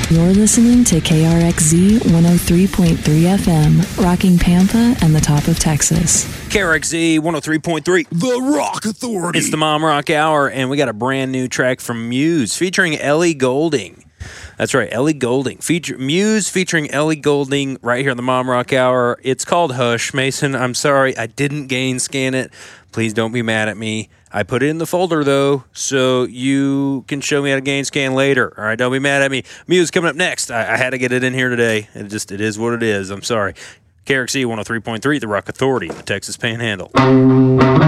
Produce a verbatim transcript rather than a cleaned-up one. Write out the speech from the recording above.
You're listening to K R X Z one oh three point three F M, rocking Pampa and the top of Texas. K R X Z one oh three point three, The Rock Authority. It's the Mom Rock Hour, and we got a brand new track from Muse featuring Ellie Goulding. That's right, Ellie Goulding. Feature, Muse featuring Ellie Goulding right here on the Mom Rock Hour. It's called Hush. Mason, I'm sorry, I didn't gain scan it. Please don't be mad at me. I put it in the folder, though, so you can show me how to gain scan later. All right, don't be mad at me. Muse coming up next. I, I had to get it in here today. It just it is what it is. I'm sorry. K R X Z one oh three point three, The Rock Authority, the Texas Panhandle.